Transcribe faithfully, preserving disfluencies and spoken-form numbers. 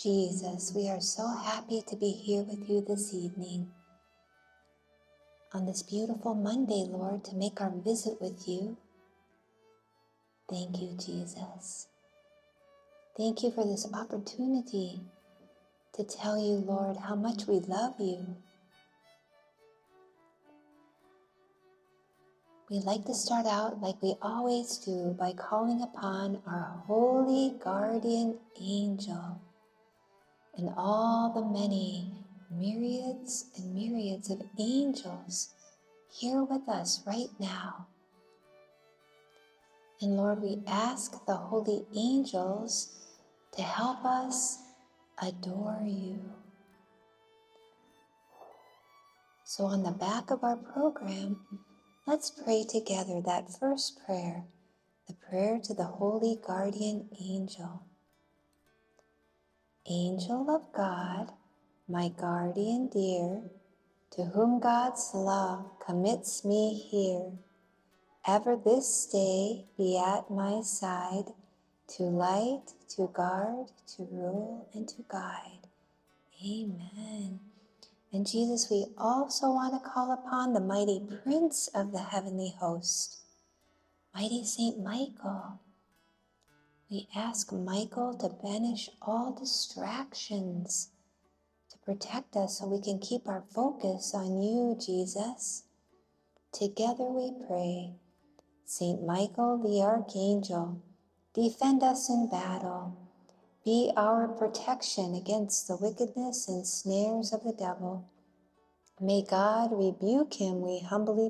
Jesus, we are so happy to be here with you this evening on this beautiful Monday, Lord, to make our visit with you. Thank you, Jesus. Thank you for this opportunity to tell you, Lord, how much we love you. We'd like to start out like we always do by calling upon our holy guardian angel and all the many myriads and myriads of angels here with us right now. And Lord, we ask the holy angels to help us adore you. So on the back of our program, let's pray together that first prayer, the prayer to the holy guardian angel. Angel of God, my guardian dear, to whom God's love commits me here, ever this day be at my side, to light, to guard, to rule, and to guide. Amen. And Jesus, we also want to call upon the mighty Prince of the heavenly host, mighty Saint Michael. We ask Michael to banish all distractions, to protect us so we can keep our focus on you, Jesus. Together we pray. Saint Michael the Archangel, defend us in battle. Be our protection against the wickedness and snares of the devil. May God rebuke him, we humbly